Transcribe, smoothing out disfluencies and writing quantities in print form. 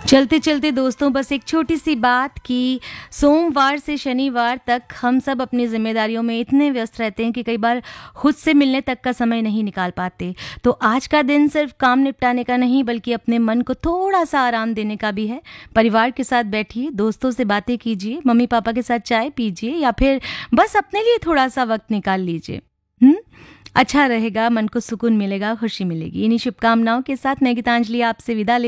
चलते चलते दोस्तों, बस एक छोटी सी बात कि सोमवार से शनिवार तक हम सब अपनी जिम्मेदारियों में इतने व्यस्त रहते हैं कि कई बार खुद से मिलने तक का समय नहीं निकाल पाते। तो आज का दिन सिर्फ काम निपटाने का नहीं, बल्कि अपने मन को थोड़ा सा आराम देने का भी है। परिवार के साथ बैठिए, दोस्तों से बातें कीजिए, मम्मी पापा के साथ चाय पीजिए, या फिर बस अपने लिए थोड़ा सा वक्त निकाल लीजिए। अच्छा रहेगा, मन को सुकून मिलेगा, खुशी मिलेगी। इन्हीं शुभकामनाओं के साथ मैं गीतांजलि आपसे विदा